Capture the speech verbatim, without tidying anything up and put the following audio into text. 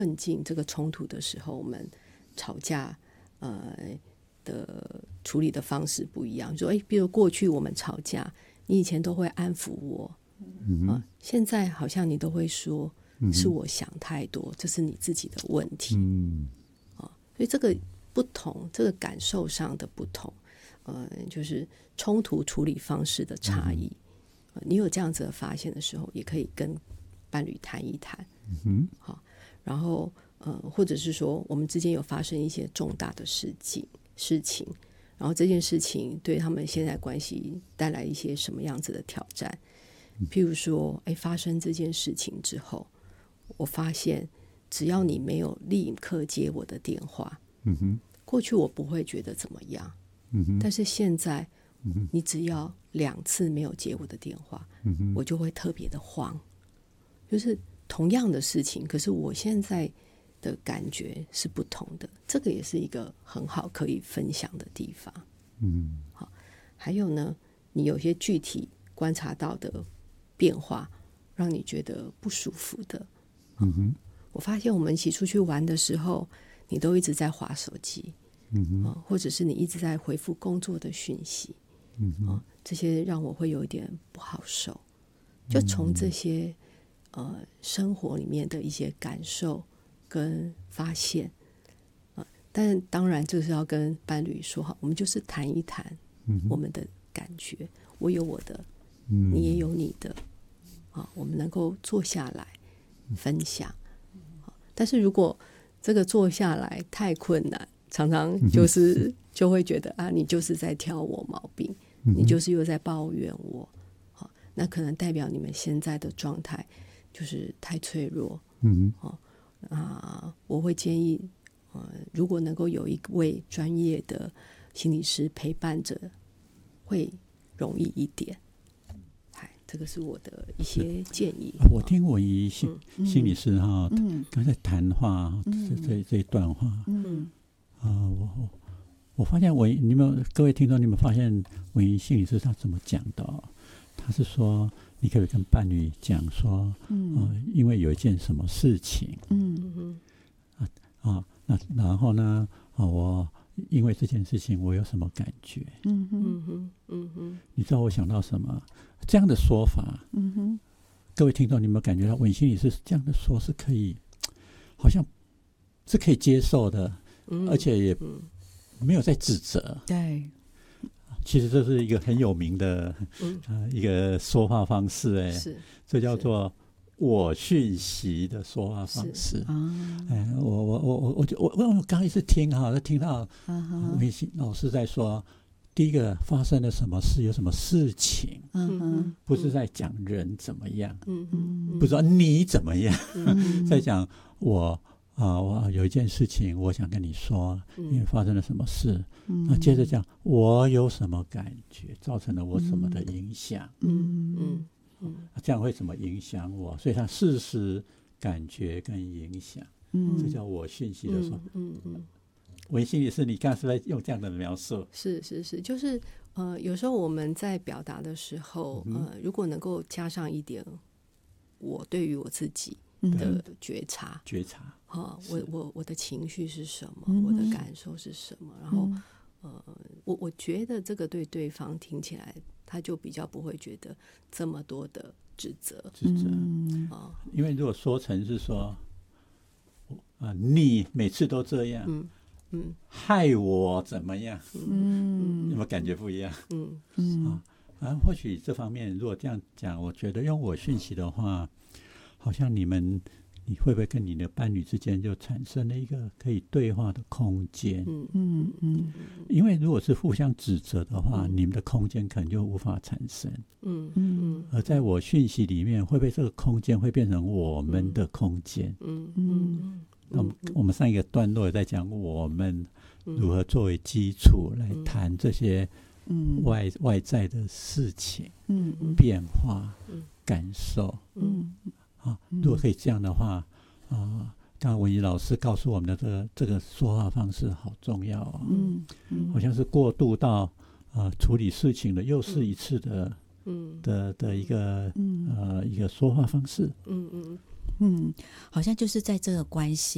困境、这个冲突的时候，我们吵架呃的处理的方式不一样。说，哎，比如过去我们吵架，你以前都会安抚我，嗯呃、现在好像你都会说是我想太多，这是你自己的问题。嗯呃、所以这个不同，这个感受上的不同，呃，就是冲突处理方式的差异。呃、你有这样子的发现的时候，也可以跟伴侣谈一谈。嗯好，然后呃，或者是说我们之间有发生一些重大的事情事情，然后这件事情对他们现在关系带来一些什么样子的挑战。譬如说，哎，发生这件事情之后，我发现只要你没有立刻接我的电话，嗯哼，过去我不会觉得怎么样，嗯哼，但是现在，嗯、你只要两次没有接我的电话，嗯哼，我就会特别的慌。就是同样的事情，可是我现在的感觉是不同的，这个也是一个很好可以分享的地方。嗯，好，还有呢，你有些具体观察到的变化，让你觉得不舒服的。嗯哼，我发现我们一起出去玩的时候，你都一直在滑手机，嗯哼，呃、或者是你一直在回复工作的讯息，嗯哼，呃、这些让我会有一点不好受。就从这些呃生活里面的一些感受跟发现，呃、但当然就是要跟伴侣说好，我们就是谈一谈我们的感觉，我有我的，你也有你的，啊，我们能够坐下来分享。但是如果这个坐下来太困难，常常就是就会觉得啊，你就是在挑我毛病，你就是又在抱怨我，那可能代表你们现在的状态就是太脆弱。嗯哦啊，我会建议，呃，如果能够有一位专业的心理师陪伴着，会容易一点。这个是我的一些建议。 我听文怡心、嗯、心理师哈，嗯，刚才谈话、嗯、这这这一段话，嗯啊、呃，我我发现文你们各位听众，你们发现文怡心理师他怎么讲的？他是说，你可以跟伴侣讲说，嗯、呃，因为有一件什么事情，嗯嗯啊啊，那然后呢，啊，我因为这件事情我有什么感觉？嗯哼嗯嗯哼，你知道我想到什么？这样的说法，嗯哼，各位听众，你有没有感觉到文怡心理师这样的说是可以，好像是可以接受的，嗯、而且也没有在指责， 对。 其实这是一个很有名的、嗯呃、一个说话方式，哎，是，这叫做我讯息的说话方式。啊，哎，我我我我我我我刚一次听哈，听到文怡老师在说，第一个发生了什么事，有什么事情，嗯哼，不是在讲人怎么样，嗯嗯，不是说你怎么样，嗯、在讲我。啊，我有一件事情我想跟你说，因为发生了什么事，嗯、那接着讲我有什么感觉，造成了我什么的影响，嗯嗯嗯，这样会怎么影响我？所以它事实、感觉跟影响，嗯，这叫我讯息的时候，嗯嗯，文心理师，你刚才是在用这样的描述， 是是是，就是呃，有时候我们在表达的时候，嗯、呃，如果能够加上一点我对于我自己的觉察， 嗯、觉察。 哦、我我我的情绪是什么、嗯、我的感受是什么，然后、嗯、呃，我我觉得这个对对方听起来他就比较不会觉得这么多的指责指责、嗯哦、因为如果说成是说、呃、你每次都这样，嗯嗯，害我怎么样，嗯，有没有感觉不一样？嗯嗯啊，或许这方面如果这样讲，我觉得用我讯息的话，好像你们你会不会跟你的伴侣之间就产生了一个可以对话的空间？嗯嗯嗯，因为如果是互相指责的话，嗯、你们的空间可能就无法产生。嗯嗯，而在我讯息里面，会不会这个空间会变成我们的空间？嗯嗯，那么我们上一个段落也在讲我们如何作为基础来谈这些外、嗯、外在的事情、嗯、变化、嗯、感受。嗯。啊，如果可以这样的话，啊，刚刚文怡老师告诉我们的这个这个说话方式好重要啊，嗯嗯，好像是过渡到呃处理事情的又是一次的，嗯的的一个、嗯、呃一个说话方式， 嗯嗯嗯，好像就是在这个关系。